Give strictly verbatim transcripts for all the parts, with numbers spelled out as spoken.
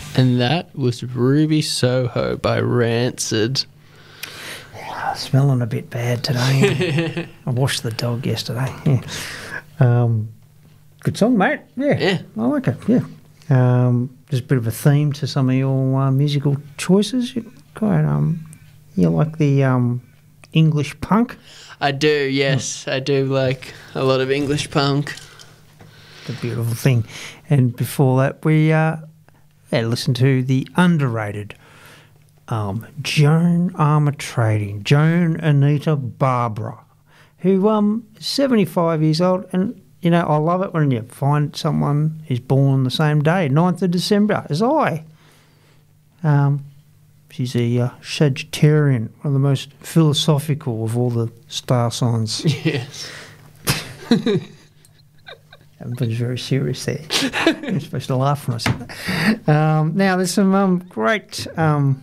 And that was Ruby Soho by Rancid. Yeah, smelling a bit bad today. I washed the dog yesterday. Yeah. Um, good song, mate. Yeah, Yeah. I like it. Yeah. Um, there's a bit of a theme to some of your uh, musical choices. You quite um, you like the um, English punk. I do, yes. I do like a lot of English punk. The beautiful thing. And before that, we uh, had listened to the underrated um, Joan Armatrading, Joan Anita Barbara, who um is seventy-five years old. And, you know, I love it when you find someone who's born the same day, ninth of December, as I. Um, she's a uh, Sagittarian, one of the most philosophical of all the star signs. Yes. Everybody's very serious there. You're supposed to laugh when I said that. Um, now, there's some um, great um,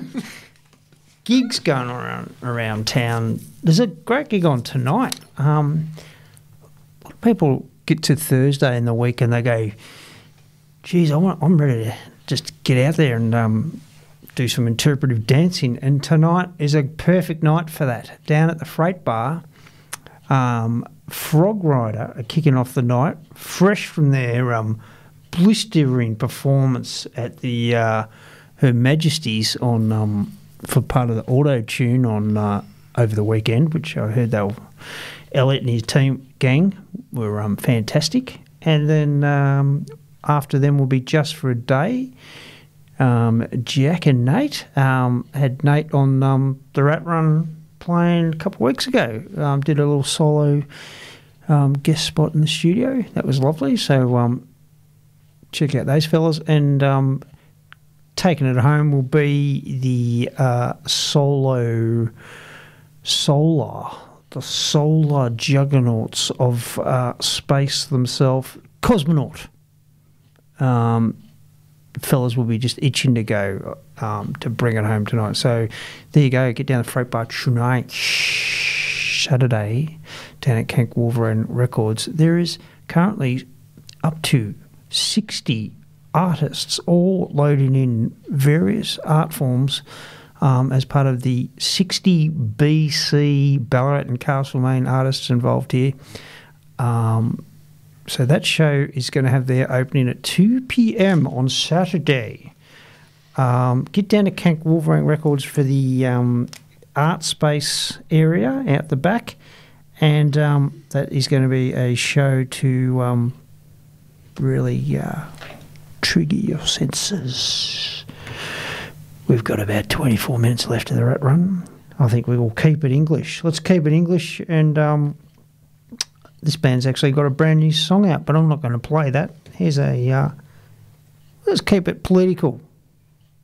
gigs going around around town. There's a great gig on tonight. Um, a lot of people get to Thursday in the week and they go, geez, I want, I'm ready to just get out there and um, do some interpretive dancing. And tonight is a perfect night for that. Down at the Freight Bar, um, Frog Rider are kicking off the night, fresh from their um, blistering performance at the uh, Her Majesty's on um, for part of the auto tune on uh, over the weekend, which I heard they were, Elliot and his team gang were um, fantastic. And then um, after them will be Just for a Day. Um, Jack and Nate um, had Nate on um, the Rat Run playing a couple of weeks ago. Um, did a little solo um, guest spot in the studio. That was lovely. So um, check out those fellas. And um, taking it home will be the uh, solo solar, the solar juggernauts of uh, space themselves, Cosmonaut. Um, fellas will be just itching to go um, to bring it home tonight. So there you go. Get down the Freight Bar tonight, Saturday, down at Kank Wolverine Records. There is currently up to sixty artists, all loading in various art forms um, as part of the sixty B C Ballarat and Castlemaine artists involved here. Um, So that show is going to have their opening at two p.m. on Saturday. Um, get down to Kank Wolverine Records for the um, art space area out the back, and um, that is going to be a show to um, really uh, trigger your senses. We've got about twenty-four minutes left of the Rat Run. I think we will keep it English. Let's keep it English and... Um, This band's actually got a brand new song out, but I'm not going to play that. Here's a, uh, let's keep it political.